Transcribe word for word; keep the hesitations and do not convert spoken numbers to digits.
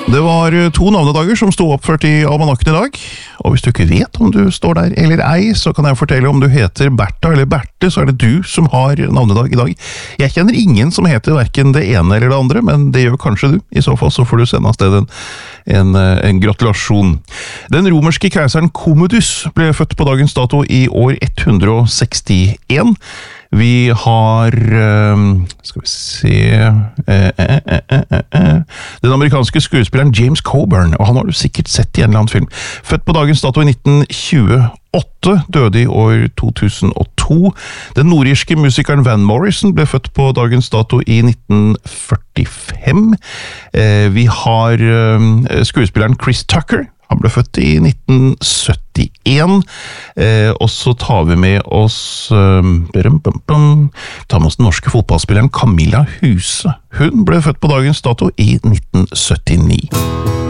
Det var to navnedager som stod oppført i almanakken i dag, og hvis du ikke vet om du står der eller ei, så kan jeg fortelle om du heter Bertha eller Berte, så er det du som har navnedag i dag. Jeg kjenner ingen som heter hverken det ene eller det andre, men det gjør kanskje du. I så fall så får du sende av sted en, en, en gratulasjon. Den romerske keiseren Commodus ble født på dagens dato i år ett hundre sekstien. Vi har, skal vi se, eh, eh, eh, eh, eh. den amerikanske skuespilleren James Coburn, og han har du sikkert sett i en eller annen film. Født på dagens dato i nitten tjueåtte, døde i år to tusen og to. Den nordirske musikeren Van Morrison ble født på dagens dato i nitten førtifem. Eh, vi har eh, skuespilleren Chris Tucker. Han ble født i nitten syttien, eh, og så tar vi med oss eh, bum, bum, bum, tar med oss den norske fotballspilleren Camilla Huse. Hun ble født på dagens dato i nitten syttini.